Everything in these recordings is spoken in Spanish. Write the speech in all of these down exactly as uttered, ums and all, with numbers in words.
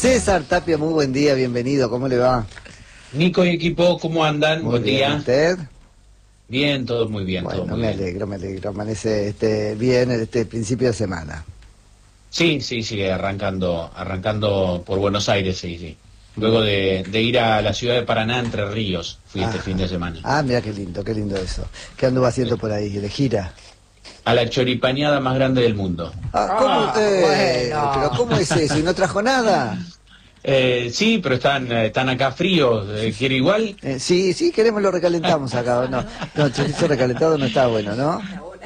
César Tapia, muy buen día, bienvenido, ¿cómo le va? Nico y equipo, ¿cómo andan? Muy Buen bien, día. ¿usted? Bien, todo muy bien, Bueno, todo muy me bien. alegro, me alegro, amanece este, bien este principio de semana. Sí, sí, sí, arrancando, arrancando por Buenos Aires, sí, sí. Luego de, de ir a la ciudad de Paraná, Entre Ríos, fui este Ajá. fin de semana. Ah, mira qué lindo, qué lindo eso. ¿Qué anduvo haciendo por ahí, de gira? A la choripaneada más grande del mundo. Ah, ¿cómo? Ah, eh, bueno. ¿Pero cómo es eso? ¿Y no trajo nada? Eh, sí, pero están, eh, están acá fríos, eh, ¿quiere igual? Eh, sí, sí, queremos lo recalentamos acá, ¿o no? No, chorizo recalentado no está bueno, ¿no?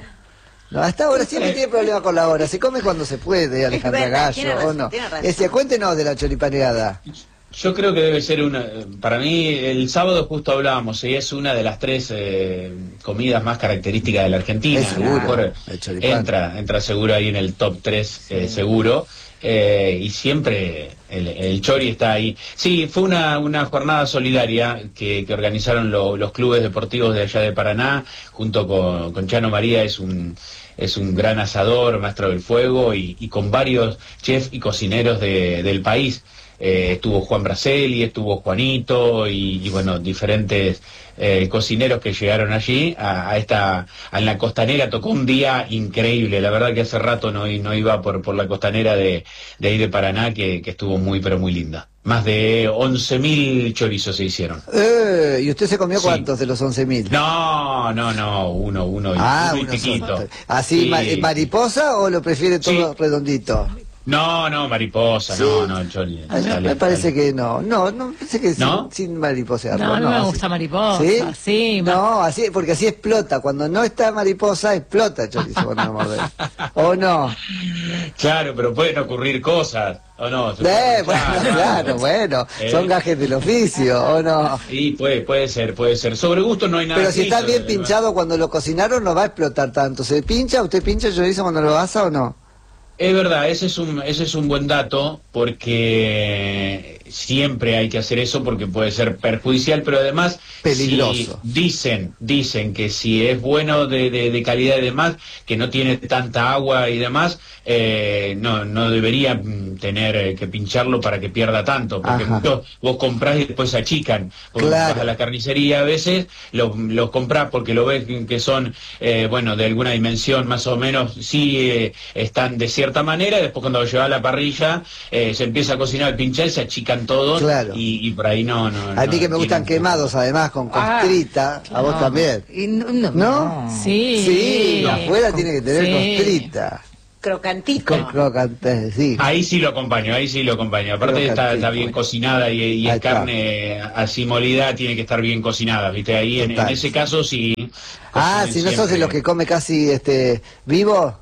No, hasta ahora siempre tiene problema con la hora. Se come cuando se puede, Alejandra verdad, tiene Gallo, ¿o razón, no? tiene razón. Ese, cuéntenos de la choripaneada. Yo creo que debe ser una, para mí el sábado justo hablábamos, y es una de las tres eh, comidas más características de la Argentina. Es seguro, A lo mejor el choripán. entra, entra seguro ahí en el top tres, eh, seguro, eh, y siempre el, el chori está ahí. Sí, fue una, una jornada solidaria que, que organizaron lo- los clubes deportivos de allá de Paraná, junto con, con Chano María, es un... es un gran asador, maestro del fuego, y, y con varios chefs y cocineros de- del país. Eh, estuvo Juan Braceli, estuvo Juanito y, y bueno, diferentes eh, cocineros que llegaron allí a, a esta, a la costanera. Tocó un día increíble, la verdad que hace rato no, no iba por, por la costanera de, de ahí de Paraná, que, que estuvo muy pero muy linda. Más de once mil chorizos se hicieron. Eh, ¿y usted se comió Sí. cuántos de los once mil? No, no, no, uno, uno, y- Ah, uno y uno piquito. solo. ¿Así, Sí. ma- eh, mariposa o lo prefiere todo Sí. redondito? No, no, mariposa, ¿Sí? no, no, el chori. Ay, no, sale- me parece sale. que no. No, no, pensé que ¿No? sin, sin mariposearlo. No, a mí me así. gusta mariposa, ¿Sí? sí, ma- No, así, porque así explota. Cuando no está mariposa, explota el chorizo cuando lo mordés. ¿O no? Claro, pero pueden ocurrir cosas, ¿o no? Eh, bueno, claro, bueno. Eh. Son gajes del oficio, ¿o no? Sí, puede, puede ser, puede ser. Sobre gusto no hay nada. Pero si está escrito, bien de- pinchado cuando lo cocinaron, no va a explotar tanto. ¿Se pincha? ¿Usted pincha el chorizo cuando lo asa o no? Es verdad, ese es un, ese es un buen dato, porque siempre hay que hacer eso porque puede ser perjudicial, pero además Peligroso. si dicen, dicen que si es bueno de, de, de calidad y demás, que no tiene tanta agua y demás, eh, no, no debería mm, tener eh, que pincharlo para que pierda tanto, porque Ajá. muchos vos comprás y después se achican. Vos Claro. vas a la carnicería a veces, los los comprás porque lo ves que son, eh, bueno, de alguna dimensión más o menos, sí eh, están de cierta manera, y después cuando lo llevas a la parrilla, eh, se empieza a cocinar el pinchar, se achican todos, Claro. y, y por ahí no, no. A mí no que me gustan tienen- quemados, además, con costrita. A vos también. Y no, no, ¿No? Sí. Sí, afuera tiene que tener Sí. costrita. Crocantito. Con crocantes, sí. Ahí sí lo acompaño, ahí sí lo acompaño. Aparte está, Crocantito, está bien bueno. cocinada y, y Ahí es está. carne así molida, tiene que estar bien cocinada, ¿viste? Ahí en, en Total. ese caso sí. Ah, cocinen si no sos de siempre. los que come casi este vivo.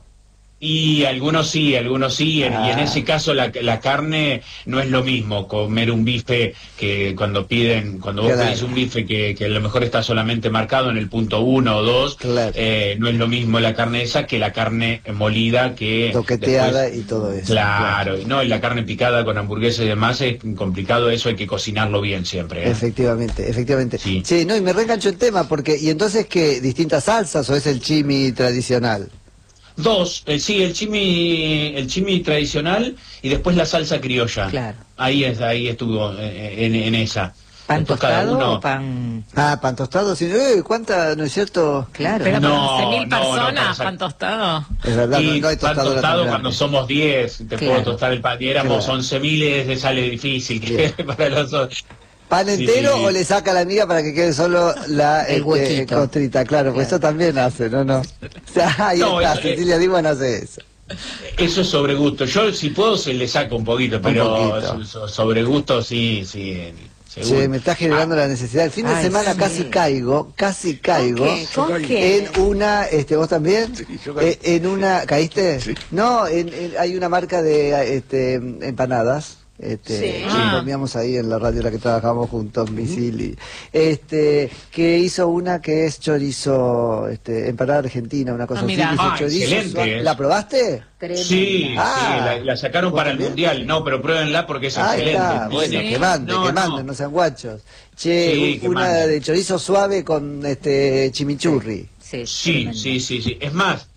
Y algunos sí, algunos sí, en- y en Ah. ese caso la, la carne no es lo mismo comer un bife que cuando piden, cuando vos Claro. pedís un bife que, que a lo mejor está solamente marcado en el punto uno o dos, Claro. eh, no es lo mismo la carne esa que la carne molida que... Toqueteada después- y todo eso. Claro, no, y la carne picada con hamburguesa y demás es complicado, eso hay que cocinarlo bien siempre. ¿eh? Efectivamente, efectivamente. Sí. Sí, no, y me reengancho el tema, porque, ¿y entonces qué? ¿Distintas salsas o es el chimi tradicional? Dos, eh, sí, el chimi, el chimi tradicional y después la salsa criolla. Claro. Ahí es, ahí estuvo eh, en, en esa. ¿Pan Después cada tostado uno- o pan...? Ah, pan tostado, sí. Eh, ¿cuánta, no es cierto? Claro. Pero No, para once mil no, no, personas, para sa- pan tostado. Es verdad, no, Y no hay pan tostadora tan tostado grande. cuando somos diez, te Claro. puedo tostar el pan. Y éramos Claro. once mil, le sale difícil que Bien. para los otros. ¿Pan Sí, entero sí. o le saca la miga para que quede solo la El este, huequito. costrita? Claro, pues eso también hace, ¿no? no. O sea, ahí No, está, eso, eh, Cecilia Diwan hace eso. Eso es sobre gusto. Yo, si puedo, se le saco un poquito, pero poquito. so- so- sobre gusto sí, sí. Seguro. Che, me está generando Ah, la necesidad. El fin de Ay, semana sí. casi caigo, casi caigo. qué? ¿Con qué? En una, este, ¿vos también? Sí, yo caí. Eh, en una, ¿caíste? Sí. No, en, en- hay una marca de este, empanadas. Este, Sí. que Ah. comíamos ahí en la radio en la que trabajamos juntos, Misili, este, que hizo una que es chorizo, este, empanada argentina, una cosa Ah, así, mirá. que hizo Ah, chorizo excelente, suave. ¿eh? ¿La probaste? Tremenda. Sí, Ah. sí, la, la sacaron ¿Vos para el también? mundial. No, pero pruébenla porque es Ahí excelente. está, bueno, Tiene- que mande, No, que no. manden, no sean guachos. Che, Sí, un- que una manden. de chorizo suave con este chimichurri. Sí, Sí, tremendo. sí, sí, sí. Es más,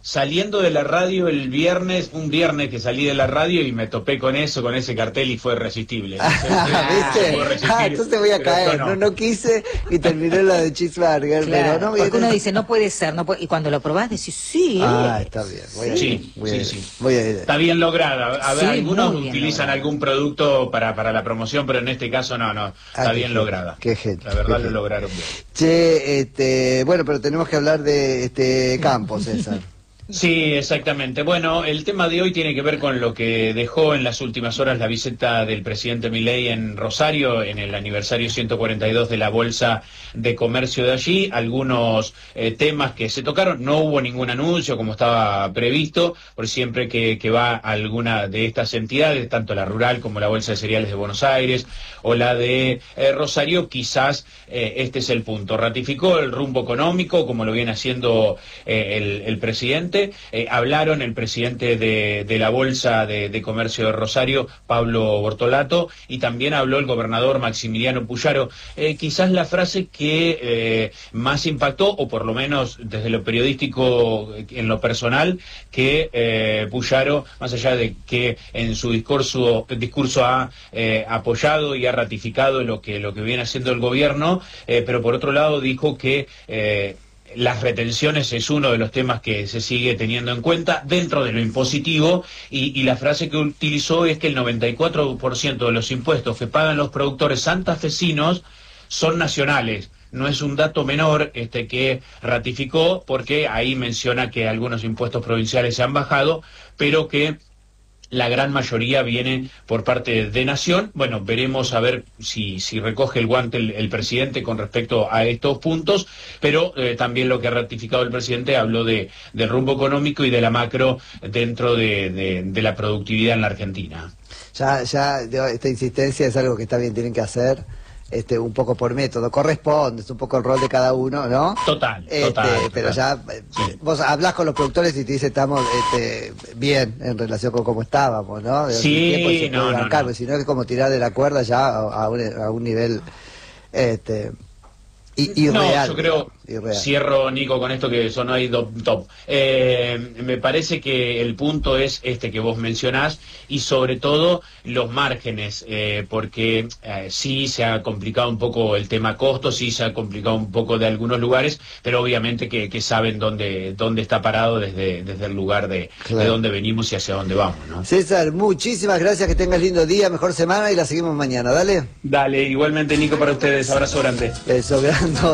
saliendo de la radio el viernes, un viernes que salí de la radio y me topé con eso, con ese cartel y fue irresistible. ¿Viste? Fue irresistible. Ah, entonces voy a Pero caer. no. No, no quise y terminé la de cheeseburger. Claro, pero no, porque uno dice, no puede ser, no puede, y cuando lo probás decís, sí. Ah, está bien. Voy a, Sí, voy a, sí, sí. Voy a ir. Está bien lograda. A ver, Sí, algunos muy bien utilizan lograda. algún producto para, para la promoción, pero en este caso no, no. Está Ah, bien qué lograda. genio, qué genio, La verdad qué lo genio. lograron bien. Che, este, bueno, pero tenemos que hablar de este Campos, César. Sí, exactamente. Bueno, el tema de hoy tiene que ver con lo que dejó en las últimas horas la visita del presidente Milei en Rosario, en el aniversario ciento cuarenta y dos de la Bolsa de Comercio de allí. Algunos eh, temas que se tocaron, no hubo ningún anuncio como estaba previsto, por siempre que, que va a alguna de estas entidades, tanto la rural como la Bolsa de Cereales de Buenos Aires o la de eh, Rosario, quizás eh, este es el punto. Ratificó el rumbo económico, como lo viene haciendo eh, el, el presidente. Eh, hablaron el presidente de, de la Bolsa de, de Comercio de Rosario, Pablo Bortolato, y también habló el gobernador Maximiliano Puyaro. Eh, quizás la frase que eh, más impactó, o por lo menos desde lo periodístico, en lo personal, que eh, Puyaro, más allá de que en su discurso, discurso ha eh, apoyado y ha ratificado lo que, lo que viene haciendo el gobierno, eh, pero por otro lado dijo que eh, las retenciones es uno de los temas que se sigue teniendo en cuenta dentro de lo impositivo, y, y la frase que utilizó es que el noventa y cuatro por ciento de los impuestos que pagan los productores santafesinos son nacionales. No es un dato menor este que ratificó, porque ahí menciona que algunos impuestos provinciales se han bajado, pero que la gran mayoría viene por parte de Nación. Bueno, veremos a ver si, si recoge el guante el, el presidente con respecto a estos puntos, pero eh, también lo que ha ratificado el presidente habló de, del rumbo económico y de la macro dentro de, de, de la productividad en la Argentina. Ya, ya, esta insistencia es algo que está bien, tienen que hacer. Este, un poco por método, corresponde, es un poco el rol de cada uno, ¿no? Total, este, total. Pero total. ya, Sí. vos hablás con los productores y te dicen, estamos este, bien en relación con cómo estábamos, ¿no? De Sí, tiempo y se no, puede no, bancar, no. Si no es como tirar de la cuerda ya a, a, un, a un nivel este, i- No, irreal. yo creo, irreal. cierro, Nico, con esto que sonó ahí top. top. Eh, me parece que el punto es este que vos mencionás, y sobre todo los márgenes, eh, porque eh, sí se ha complicado un poco el tema costos, sí se ha complicado un poco de algunos lugares, pero obviamente que, que saben dónde, dónde está parado desde, desde el lugar de, Claro. de dónde venimos y hacia dónde vamos, ¿no? César, muchísimas gracias, que tengas lindo día, mejor semana y la seguimos mañana, dale. Dale, igualmente, Nico, para ustedes. Abrazo grande. Beso grande.